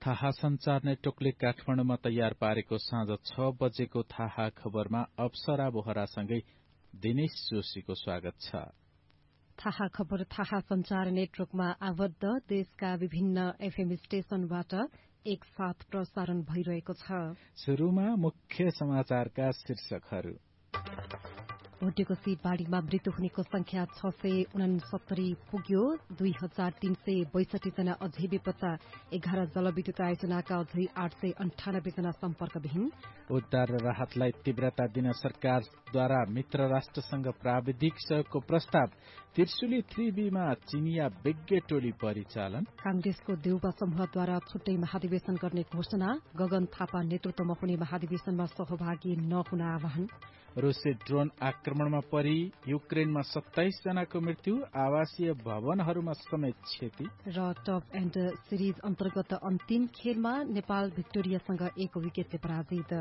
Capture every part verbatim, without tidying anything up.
थाहा संचार नेटवर्कले काठमाडौँमा तयार पारेको साँझ छ बजेको थाहा खबरमा अप्सरा बोहरासँगै दिनेश जोशीको स्वागत छ। थाहा खबर थाहा संचार नेटवर्कमा आबद्ध देशका विभिन्न एफएम स्टेशनबाट एक साथ प्रसारण भइरहेको छ। शुरूमा मुख्य समाचारका शीर्षकहरू। भोटेकोशी बाढ़ीमा मृत्यु हुनेको संख्या छ सय उनासत्तरी पुग्यो। दुई हजार तीन सय बैसठी जना अझै बेपत्ता। एघार जलविद्युत आयोजनाका अझै आठ सय अन्ठानब्बे जना सम्पर्कविहीन। उद्धार र राहतलाई तीव्रता दिन सरकारद्वारा मित्र राष्ट्रसँग प्राविधिक सहयोगको प्रस्ताव। त्रिशुली थ्री बीमा चिनिया विज्ञ टोली परिचालन। कांग्रेसको देउबा समूहद्वारा छुट्टै महाधिवेशन गर्ने घोषणा। गगन थापा नेतृत्वमा हुने महाधिवेशनमा सहभागी नहुन आह्वान। रुसी ड्रोन आक्रमणमा परि युक्रेनमा सत्ताइस जनाको मृत्यु। आवासीय भवनहरूमा समेत क्षति। र टप एण्ड सिरिज अन्तर्गत अन्तिम खेलमा नेपाल भिक्टोरियासँग एक विकेटले पराजित।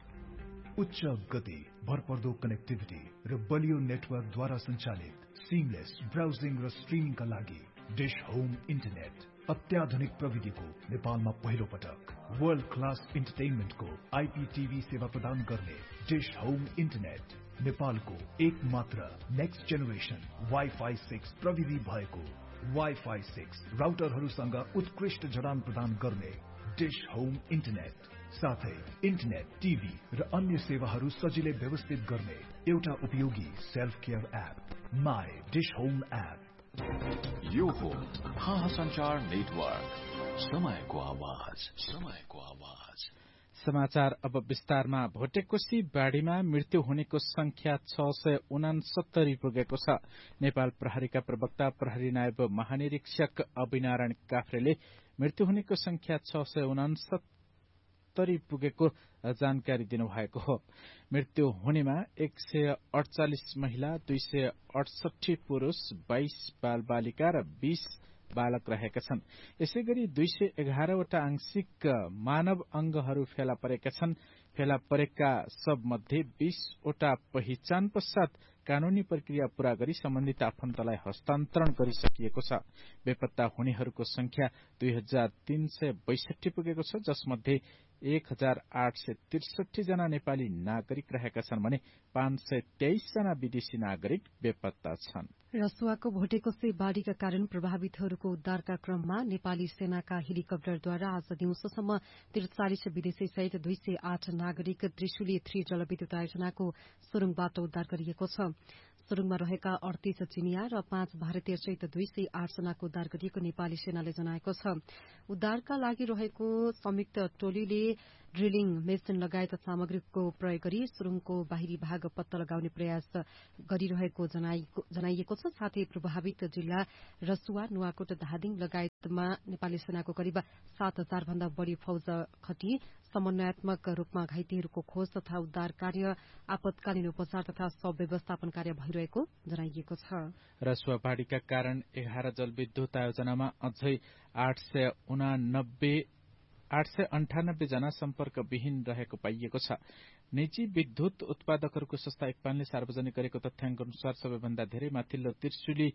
उच्च गति, भरपर्दो कनेक्टिभिटी र बलियो नेटवर्कद्वारा सञ्चालित सिमलेस ब्राउजिङ र स्ट्रिमिङका लागि डिश होम इन्टरनेट। अत्याधुनिक प्रविधिको नेपालमा पहिलो पटक वर्ल्ड क्लास इन्टरटेनमेन्टको आइपीटीभी सेवा प्रदान गर्ने डिश होम इन्टरनेट नेपालको एक मात्र नेक्स्ट जेनेरेसन वाइफाई सिक्स प्रविधि भएको वाइफाई सिक्स राउटरहरूसँग उत्कृष्ट जडान प्रदान गर्ने डिश होम इन्टरनेट। साथै इन्टरनेट, टिभी र अन्य सेवाहरू सजिलै व्यवस्थित गर्ने एउटा उपयोगी self care app my dish home app. यो हो थाहा संचार नेटवर्क, समयको आवाज, समयको आवाज। समाचार अब विस्तारमा। भोटेकोशी बाढ़ीमा मृत्यु हुनेको संख्या छ सय उनासत्तरी पुगेको छ। नेपाल प्रहरीका प्रवक्ता प्रहरी नायब महानिरीक्षक अभिनारायण काफ्रेले मृत्यु हुनेको संख्या छ सय उनासत्तरी पुगेको जानकारी दिनुभएको हो। मृत्यु हुनेमा एक सय अडचालिस महिला, दुई सय अडसठी पुरूष, बाइस बाल बालिका र बीस बालक रहेका छन्। यसै गरी दुई सय एघारवटा आंशिक मानव अंगहरू फेला परेका छन्। फेला परेका सबमध्ये बीसवटा पहिचान पश्चात कानूनी प्रक्रिया पूरा गरी सम्बन्धित आफन्तलाई हस्तान्तरण गरिसकिएको छ। बेपत्ता हुनेहरूको संख्या दुई हजार तीन सय बैसठी पुगेको छ, जसमध्ये एक हजार आठ सय त्रिसठी जना नेपाली नागरिक रहेका छन् भने पाँच सय तेइस जना विदेशी नागरिक बेपत्ता छन्। रसुवाको भोटेकोशी बाढ़ीका कारण प्रभावितहरूको उद्धारका क्रममा नेपाली सेनाका हेलिकप्टरद्वारा आज दिउँसोसम्म त्रिचालिस विदेशी सहित दुई सय आठ नागरिक त्रिशुली थ्री जलविद्युत आयोजनाको सुरुङबाट उद्धार गरिएको छ। सुरुङमा रहेका अडतीस चिनिया र पाँच भारतीय सहित दुई सय आठ जनाको उद्धार गरिएको नेपाली सेनाले जनाएको छ। उद्धारका लागि रहेको संयुक्त टोलीले ड्रिलिङ मेसिन लगायत सामग्रीको प्रयोग गरी सुरुङको बाहिरी भाग पत्ता लगाउने प्रयास गरिरहेको जनाइएको छ। साथै प्रभावित जिल्ला रसुवा, नुवाकोट, धादिङ लगायतमा नेपाली सेनाको करिब सात हजार भन्दा बढ़ी फौज खटी समन्वयात्मक रूपमा घाइतेहरूको खोज तथा उद्धार कार्य, आपतकालीन उपचार तथा शव व्यवस्थापन कार्य भइरहेको जनाइएको छ। रसुवा बाढ़ीका कारण एघार जलविद्युत आयोजनामा अझै आठ सय उनानब्बे आठ सय अन्ठानब्बे जना सम्पर्कविहीन रहेको पाइएको छ। निजी विद्युत उत्पादकहरूको संस्था इक्पानले सार्वजनिक गरेको तथ्याङ्क अनुसार सबैभन्दा धेरै माथिल्लो त्रिशुली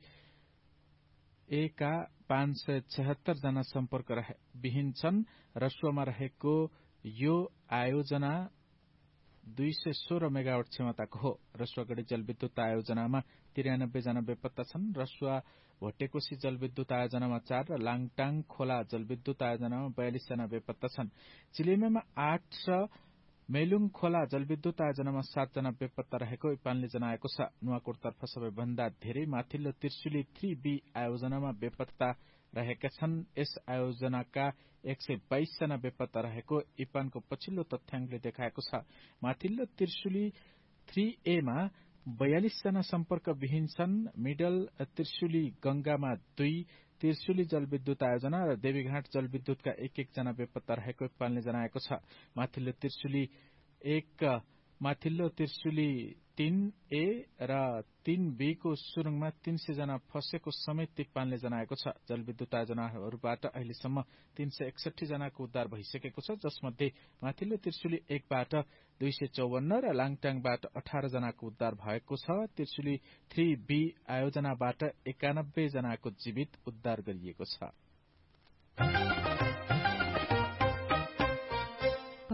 एका पाँच सय छहत्तर जना सम्पर्क विहीन छन्। रसुवामा रहेको यो आयोजना दुई सय सोह्र मेगावाट क्षमताको हो। रसुवागढ़ी जलविद्युत आयोजनामा तिरानब्बे जना बेपत्ता छन्। रसुवा भोटेकोशी जलविद्युत आयोजनामा चार र लाङटाङ खोला जलविद्युत आयोजनामा बयालिस जना बेपत्ता छन्। चिलेमेमा आठ र मेलुङ खोला जलविद्युत आयोजनामा सात जना बेपत्ता रहेको इपानले जनाएको छ। नुवाकोटतर्फ सबैभन्दा धेरै माथिल्लो त्रिशुली थ्री बी आयोजनामा बेपत्ता रहेका छन्। यस आयोजनाका एक सय बाइस जना बेपत्ता रहेको इपानको पछिल्लो तथ्याङ्कले देखाएको छ। माथिल्लो त्रिशुली थ्री ए मा बयालिस जना सम्पर्क विहीन छन्। मिडल त्रिशुली गंगामा दुई, त्रिशुली जलविद्युत आयोजना र देवीघाट जलविद्युतका एक एक जना बेपत्ता रहेको इक्बालले जनाएको छ। माथिल्लो त्रिशुली एक माथिल्लो त्रिशुली तीन ए र तीन बी को सुरुङमा तीन सय जना फँसेको समेत इक्बालले जनाएको छ। जलविद्युत आयोजनाहरूबाट अहिलेसम्म तीन सय एकसठी जनाको उद्धार भइसकेको छ, जसमध्ये माथिल्लो त्रिशुली एकबाट दुई सय चौवन्न र लाङटाङबाट अठार जनाको उद्धार भएको छ। त्रिशुली थ्री बी आयोजनाबाट एकानब्बे जनाको जीवित उद्धार गरिएको छ।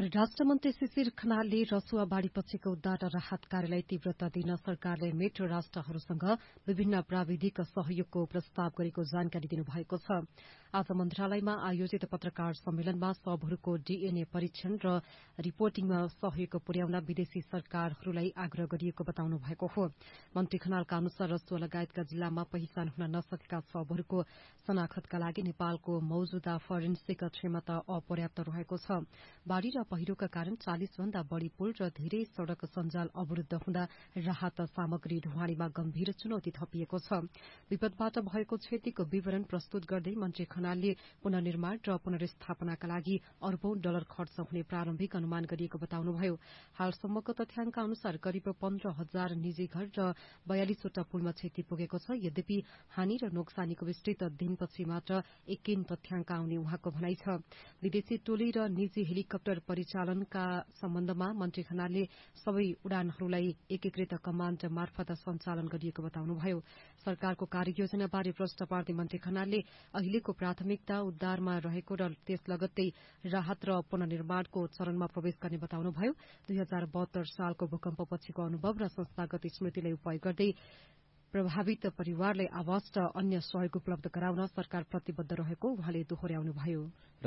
परराष्ट्र मन्त्री शिशिर खनालले रसुवा बाढ़ीपछिको उद्धार र राहत कार्यलाई तीव्रता दिन सरकारले मित्र राष्ट्रहरूसँग विभिन्न प्राविधिक सहयोगको प्रस्ताव गरेको जानकारी दिनुभएको छ। आज मन्त्रालयमा आयोजित पत्रकार सम्मेलनमा सबहरूको डीएनए परीक्षण र रिपोर्टिङमा सहयोग पुर्याउन विदेशी सरकारहरूलाई आग्रह गरिएको बताउनु भएको हो। मन्त्री खनालका अनुसार रसुवा लगायतका जिल्लामा पहिचान हुन नसकेका सबहरूको शनाखतका लागि नेपालको मौजूदा फोरेन्सिक क्षमता अपर्याप्त रहेको छ। बाढ़ी र पहिरोका कारण चालिस भन्दा बढ़ी पुल र धेरै सड़क सञ्जाल अवरूद्ध हुँदा राहत सामग्री ढुवानीमा गम्भीर चुनौती थपिएको छ। विपदबाट भएको क्षतिको विवरण प्रस्तुत गर्दै मन्त्री खनालले पुनर्निर्माण र पुनर्स्थापनाका लागि अर्बौं डलर खर्च हुने प्रारम्भिक अनुमान गरिएको बताउनुभयो। हालसम्मको तथ्याङ्क अनुसार करिब पन्ध्र हजार निजी घर र बयालिसवटा पुलमा क्षति पुगेको छ। यद्यपि हानि र नोक्सानीको विस्तृत दिनपछि मात्र एकिन तथ्याङ्क आउने उहाँको भनाइ छ। विदेशी टोली र निजी हेलिकप्टर परिचालनका सम्बन्धमा मन्त्री खनालले सबै उडानहरूलाई एकीकृत कमाण्ड मार्फत सञ्चालन गरिएको बताउनुभयो। सरकारको कार्ययोजनाबारे प्रश्न पार्दै मन्त्री खनालले अहिलेको प्राथमिकता उद्धारमा रहेको र त्यस लगत्तै राहत र पुनर्निर्माणको चरणमा प्रवेश गर्ने बताउनुभयो। दुई हजार बहत्तर सालको भूकम्पपछिको अनुभव र संस्थागत स्मृतिलाई उपयोग गर्दै प्रभावित परिवारलाई आवास र अन्य सहयोग उपलब्ध गराउन सरकार प्रतिबद्ध रहेको उहाँले दोहोर्याउनुभयो।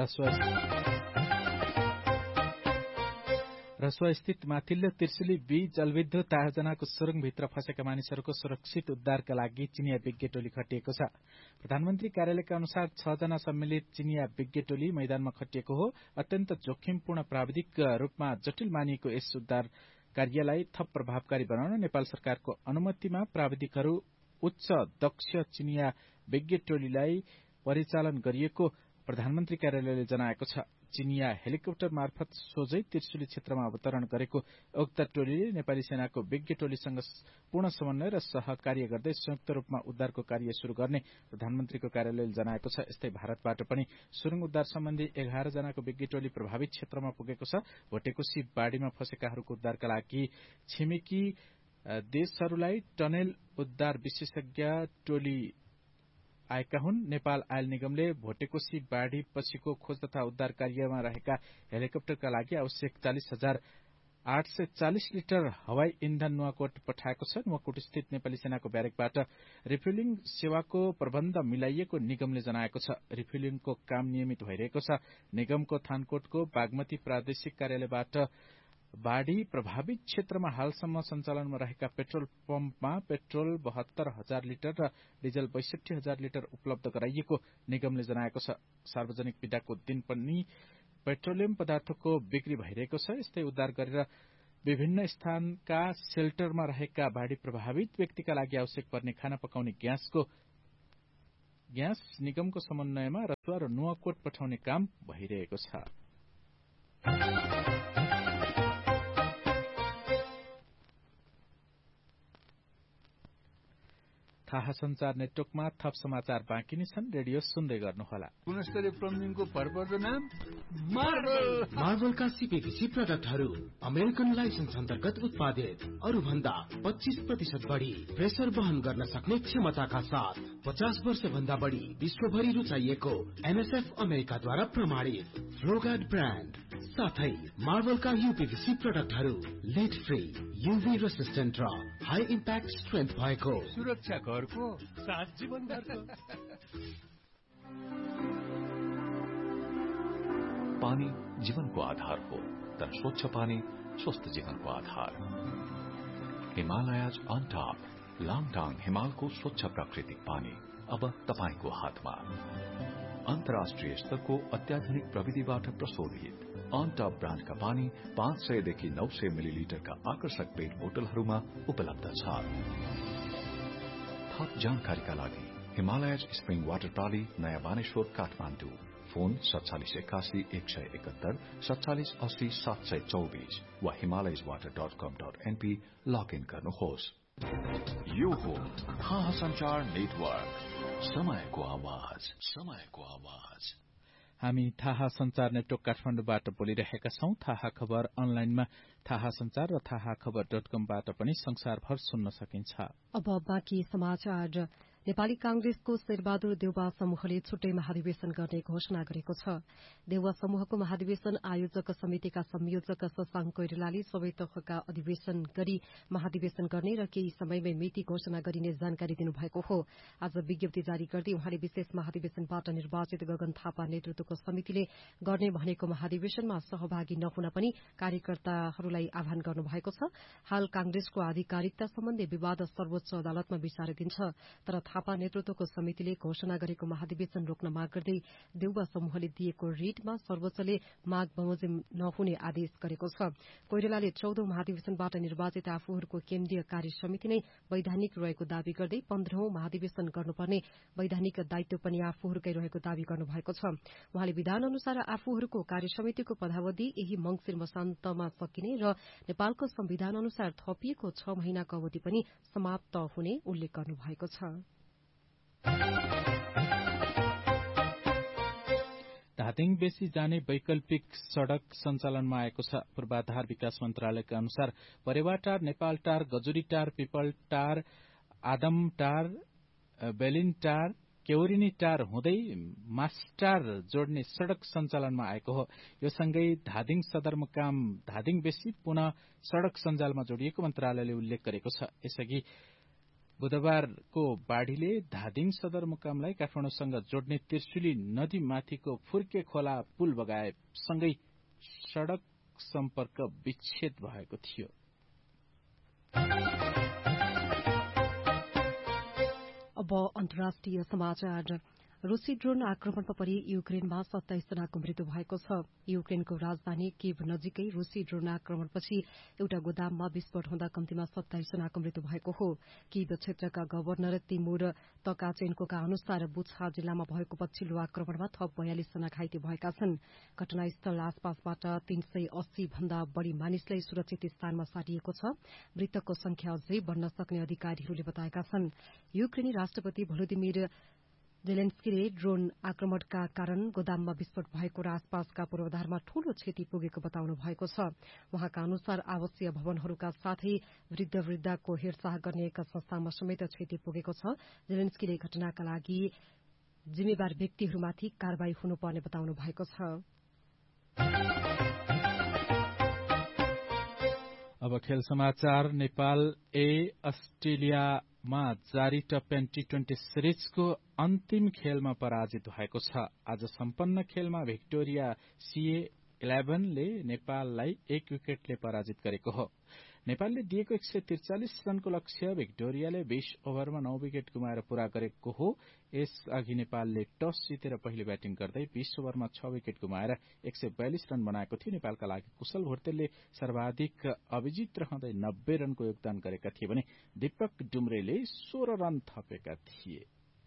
रसुवा स्थित माथिल्लो त्रिशुली बी जलविद्युत आयोजनाको सुरुङभित्र फँसेका मानिसहरूको सुरक्षित उद्धारका लागि चिनिया विज्ञ टोली खटिएको छ। प्रधानमन्त्री कार्यालयका अनुसार छ जना सम्मिलित चिनिया विज्ञ टोली मैदानमा खटिएको हो। अत्यन्त जोखिमपूर्ण प्राविधिक रूपमा जटिल मानिएको यस उद्धार कार्यलाई थप प्रभावकारी बनाउन नेपाल सरकारको अनुमतिमा प्राविधिकहरू उच्च दक्ष चिनिया विज्ञ टोलीलाई परिचालन गरिएको प्रधानमन्त्री कार्यालयले जनाएको छ। चिनिया हेलिकप्टर मार्फत सोझै त्रिशुली क्षेत्रमा अवतरण गरेको उक्त टोलीले नेपाली सेनाको विज्ञ टोलीसँग पूर्ण समन्वय र सहकार्य गर्दै संयुक्त रूपमा उद्धारको कार्य शुरू गर्ने प्रधानमन्त्रीको कार्यालयले जनाएको छ। यस्तै भारतबाट पनि सुरुङ उद्धार सम्बन्धी एघार जनाको विज्ञ टोली प्रभावित क्षेत्रमा पुगेको छ। भोटेकोशी बाढ़ीमा फँसेकाहरूको उद्धारका लागि छिमेकी देशहरूलाई टनेल उद्धार विशेषज्ञ टोली आएका हुन्। नेपाल आयल निगमले भोटेकोशी बाढ़ी पछिको खोज तथा उद्धार कार्यमा रहेका हेलिकप्टरका लागि आवश्यक चालिस हजार आठ सय चालिस लिटर हवाई इन्धन नुवाकोट पठाएको छ। नुवाकोट स्थित नेपाली सेनाको ब्यारेकबाट रिफ्युलिङ सेवाको प्रबन्ध मिलाइएको निगमले जनाएको छ। रिफ्युलिङको काम नियमित भइरहेको छ। निगमको थानकोटको बागमती प्रादेशिक कार्यालयबाट बाढ़ी प्रभावित क्षेत्रमा हालसम्म सञ्चालनमा रहेका पेट्रोल पम्पमा पेट्रोल बहत्तर हजार लिटर र डिजल बैसठी हजार लिटर उपलब्ध गराइएको निगमले जनाएको छ। सार्वजनिक बिदाको दिन पनि पेट्रोलियम पदार्थको बिक्री भइरहेको छ। यस्तै उद्धार गरेर विभिन्न स्थानका सेल्टरमा रहेका बाढ़ी प्रभावित व्यक्तिका लागि आवश्यक पर्ने खाना पकाउने ग्यासको ग्यास निगमको समन्वयमा रसुवा र नुवाकोट पठाउने काम भइरहेको छ। थाहा संचार नेटवर्कमा थप समाचार बाँकी नै छन्। रेडियो सुन्दै गर्नुहोला। गुणस्तरीय प्लम्बिङको भरपर्दो नाम मार्बल। मार्बलका सीपीभीसी प्रोडक्टहरू अमेरिकन लाइसेन्स अन्तर्गत उत्पादित, अरू भन्दा पच्चीस प्रतिशत बढ़ी प्रेसर वहन गर्न सक्ने क्षमताका साथ पचास वर्ष भन्दा बढ़ी विश्वभरि रुचाइएको एनएसएफ अमेरिकाद्वारा प्रमाणित फ्लोगार्ड ब्रान्ड साथै मार्बलका यूपीभीसी प्रोडक्टहरू लेड फ्री, यूभी रेसिस्टेन्ट र हाई इम्प्याक्ट स्ट्रेन्थ भएको सुरक्षा घरको साथ जीवन घरको। पानी जीवनको आधार हो, तर स्वच्छ पानी स्वस्थ जीवनको आधार। हिमालयज अन टप लाङटाङ हिमालको स्वच्छ प्राकृतिक पानी अब तपाईको हातमा। अन्तर्राष्ट्रिय स्तरको अत्याधुनिक प्रविधिबाट प्रशोधित अन टप ब्रान्डका पानी पाँच सयदेखि नौ सय मिलिलिटरका आकर्षक पेट बोतलहरूमा उपलब्ध छ। थप जानकारीका लागि हिमालयज स्प्रिङ वाटर प्राली, नयाँ बानेश्वर, काठमाडौँ। फोन सत्तालिस एकासी एक सय एकहत्तर सत्तालिस अस्सी सात सय चौबिस वा हिमालयज वाटर डट कम डट एनपी लगइन गर्नुहोस्। यो हो थाहा संचार नेटवर्क, समयको आवाज, समयको आवाज। हामी थाहा संचार नेटवर्क काठमाडौँबाट बोलिरहेका छौं। थाहा खबर अनलाइनमा थाहा संचार र थाहा खबर डट कमबाट पनि संसारभर सुन्न सकिन्छ। अब बाँकी समाचार। नेपाली कांग्रेसको शेरबहादुर देउवा समूहले छुट्टै महाधिवेशन गर्ने घोषणा गरेको छ। देउवा समूहको महाधिवेशन आयोजक समितिका संयोजक शशाङ्क कोइरालाले सबै तहका अधिवेशन गरी महाधिवेशन गर्ने र केही समयमै मिति घोषणा गरिने जानकारी दिनुभएको हो। आज विज्ञप्ति जारी गर्दै उहाँले विशेष महाधिवेशनबाट निर्वाचित गगन थापा नेतृत्वको समितिले गर्ने भनेको महाधिवेशनमा सहभागी नहुन पनि कार्यकर्ताहरूलाई आह्वान गर्नुभएको छ। हाल कांग्रेसको आधिकारिकता सम्बन्धी विवाद सर्वोच्च अदालतमा विचाराधीन छ, तर थापा नेतृत्वको समितिले घोषणा गरेको महाधिवेशन रोक्न माग गर्दै देउवा समूहले दिएको रिटमा सर्वोच्चले माग बमोजिम नहुने आदेश गरेको छ। कोइरालाले चौधौं महाधिवेशनबाट निर्वाचित आफूहरूको केन्द्रीय कार्य समिति नै वैधानिक रहेको दावी गर्दै पन्ध्रौं महाधिवेशन गर्नुपर्ने वैधानिक दायित्व पनि आफूहरूकै रहेको दावी गर्नुभएको छ। उहाँले विधान अनुसार आफूहरूको कार्य समितिको पदावधि यही मंगिर मसान्तमा सकिने र नेपालको संविधान अनुसार थपिएको छ महिनाको अवधि पनि समाप्त हुने उल्लेख गर्नुभएको छ। धादिङ बेसी जाने वैकल्पिक सड़क सञ्चालनमा आएको छ। पूर्वाधार विकास मन्त्रालयका अनुसार परेवाटार, नेपालटार, गजुरीटार, पिपलटार, आदमटार, बेलिनटार, केवरिनीटार हुँदै मास्टार जोड्ने सड़क सञ्चालनमा आएको हो। यो सँगै धादिङ सदरमुकाम धादिङ बेसी पुनः सड़क सञ्जालमा जोडिएको मन्त्रालयले उल्लेख गरेको छ। यसअघि बुधबारको बाढ़ीले धादिङ सदरमुकामलाई काठमाडौँसँग जोड्ने त्रिशुली नदीमाथिको फुर्के खोला पुल बगाएसँगै सड़क सम्पर्क विच्छेद भएको थियो। अब अन्तर्राष्ट्रिय समाचार। रूसी ड्रोन आक्रमणमा परि युक्रेनमा सत्ताइस जनाको मृत्यु भएको छ। युक्रेनको राजधानी कीव नजिकै रूसी ड्रोन आक्रमणपछि एउटा गोदाममा विस्फोट हुँदा कम्तीमा सत्ताइस जनाको मृत्यु भएको हो। कीव क्षेत्रका गवर्नर तिमुर तकाचेन्कोका अनुसार बुछा जिल्लामा भएको पछिल्लो आक्रमणमा थप बयालिस जना घाइते भएका छन्। घटनास्थल आसपासबाट तीन सय अस्सी भन्दा बढ़ी मानिसलाई सुरक्षित स्थानमा सारिएको छ। मृतकको संख्या अझै बढ़न सक्ने अधिकारीहरूले बताएका छन्। युक्रेनी राष्ट्रपति भोलोदिमिर जेलेन्स्कीले ड्रोन आक्रमणका कारण गोदाममा विस्फोट भएको र आसपासका पूर्वाधारमा ठूलो क्षति पुगेको बताउनु भएको छ। उहाँका अनुसार आवासीय भवनहरूका साथै वृद्ध वृद्धाको हेरचाह गर्ने एक संस्थामा समेत क्षति पुगेको छ। जेलेन्स्कीले घटनाका लागि जिम्मेवार व्यक्तिहरूमाथि कारवाही हुनुपर्ने बताउनु भएको छ। अब खेल समाचार। नेपाल ए अस्ट्रेलियामा जारी टप टी ट्वेन्टी सिरिजको अन्तिम खेलमा पराजित भएको छ। आज सम्पन्न खेलमा भिक्टोरिया सीए इलेभेनले नेपाललाई एक विकेटले पराजित गरेको हो। नेपालले दिएको एक सय त्रिचालिस रनको लक्ष्य भिक्टोरियाले बीस ओभरमा नौ विकेट गुमाएर पूरा गरेको हो। यसअघि नेपालले टस जितेर पहिले ब्याटिङ गर्दै बीस ओभरमा छ विकेट गुमाएर एक सय बयालिस रन बनाएको थियो। नेपालका लागि कुशल भुर्तेलले सर्वाधिक अभिजित रहँदै नब्बे रनको योगदान गरेका थिए भने दीपक डुम्रेले सोह्र रन थपेका थिए।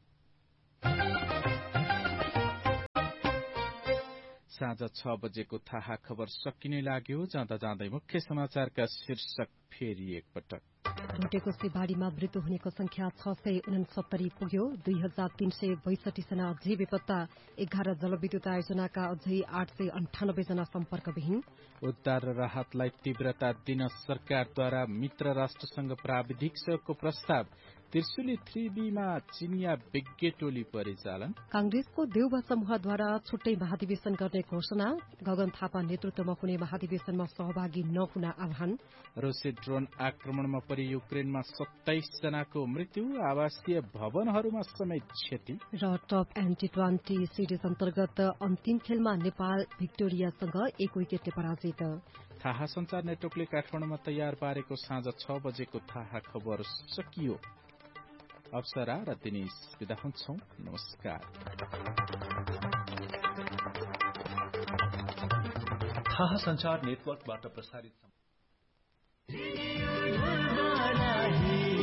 साँझ छ बजेको थाहा खबर सकिने लाग्यो। जाँदा जाँदै मुख्य समाचारका शीर्षक फेरि एकपटक। ढुटेकोसी बाढ़ीमा मृत्यु हुनेको संख्या छ सय उनसत्तरी पुग्यो। दुई हजार तीन सय बैसठी जना अझै बेपत्ता। एघार जलविद्युत आयोजनाका अझै आठ सय अन्ठानब्बे जना सम्पर्कविहीन। उद्धार र राहतलाई तीव्रता दिन सरकारद्वारा मित्र राष्ट्रसँग प्राविधिक सहयोगको प्रस्ताव। त्रिशुली थ्री बीमा चिनिया विज्ञ टोली परिचालन। कांग्रेसको देउवा समूहद्वारा छुट्टै महाधिवेशन गर्ने घोषणा। गगन थापा नेतृत्वमा हुने महाधिवेशनमा सहभागी नहुन आह्वान। रूसी ड्रोन आक्रमणमा परि युक्रेनमा सत्ताइस जनाको मृत्यु। आवासीय भवनहरूमा समेत क्षति। र टप टी ट्वेन्टी सिरिज अन्तर्गत अन्तिम खेलमा नेपाल भिक्टोरियासँग एक विकेटले पराजित। थाहा संचार नेटवर्कले काठमाडौँमा तयार पारेको साँझ छ बजेको थाहा खबर सकियो। अप्सरा र दिनेश विदा हुन्छौं। नमस्कार। थाहा संचार नेटवर्कबाट प्रसारित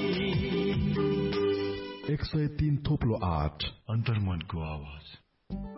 एक सय तीन थोप्लो आठ अन्तर्मनको आवाज।